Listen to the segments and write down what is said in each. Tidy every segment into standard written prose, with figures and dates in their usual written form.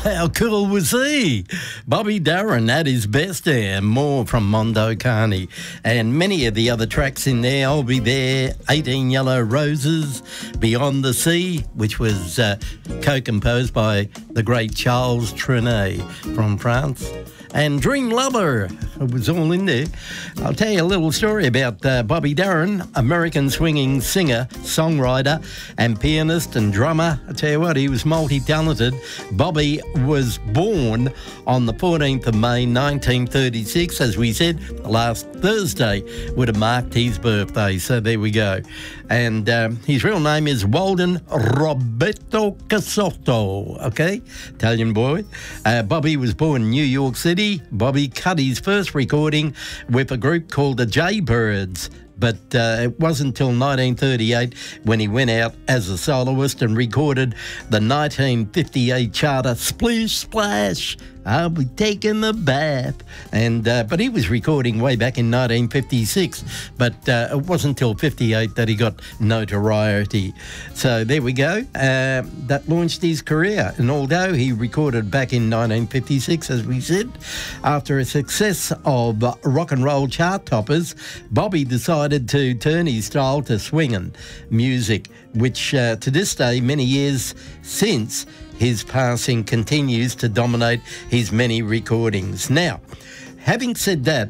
How cool was he? Bobby Darin at his best there. More from Mondo Carney. And many of the other tracks in there. I'll Be There, 18 Yellow Roses, Beyond the Sea, which was co-composed by the great Charles Trenet from France. And Dream Lover, it was all in there. I'll tell you a little story about Bobby Darin, American swinging singer, songwriter and pianist and drummer. I tell you what, he was multi-talented. Bobby was born on the 14th of May 1936. As we said, last Thursday would have marked his birthday, so there we go. And his real name is Walden Roberto Casotto, okay? Italian boy. Bobby was born in New York City. Bobby cut his first recording with a group called the Jaybirds, but it wasn't until 1938 when he went out as a soloist and recorded the 1958 charter Splish Splash, I'll Be Taking the Bath. And but he was recording way back in 1956, but it wasn't until 58 that he got notoriety. So there we go. That launched his career. And although he recorded back in 1956, as we said, after a success of rock and roll chart toppers, Bobby decided to turn his style to swinging music, which to this day, many years since his passing, continues to dominate his many recordings. Now, having said that,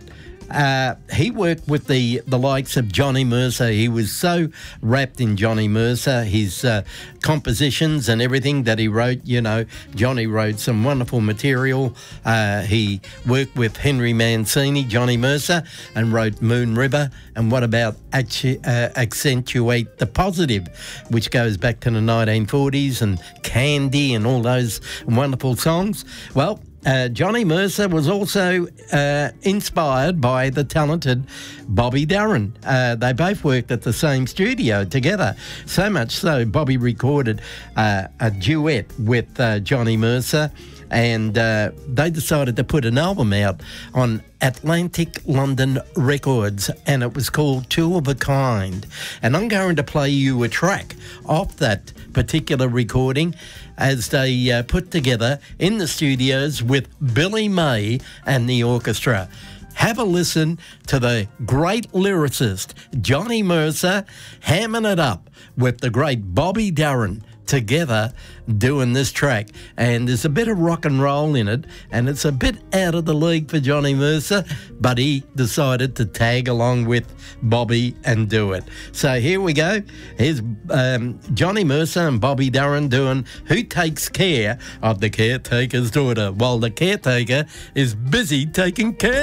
he worked with the likes of Johnny Mercer. He was so wrapped in Johnny Mercer, his compositions and everything that he wrote. You know, Johnny wrote some wonderful material. He worked with Henry Mancini, Johnny Mercer, and wrote Moon River. And what about Accentuate the Positive, which goes back to the 1940s, and Candy and all those wonderful songs? Well, Johnny Mercer was also inspired by the talented Bobby Darin. They both worked at the same studio together, so much so Bobby recorded a duet with Johnny Mercer, and they decided to put an album out on Atlantic London Records, and it was called Two of a Kind. And I'm going to play you a track off that particular recording as they put together in the studios with Billy May and the orchestra. Have a listen to the great lyricist Johnny Mercer hamming it up with the great Bobby Darin together doing this track. And there's a bit of rock and roll in it, and it's a bit out of the league for Johnny Mercer, but he decided to tag along with Bobby and do it. So here we go. Here's Johnny Mercer and Bobby Darin doing Who Takes Care of the Caretaker's Daughter, while the caretaker is busy taking care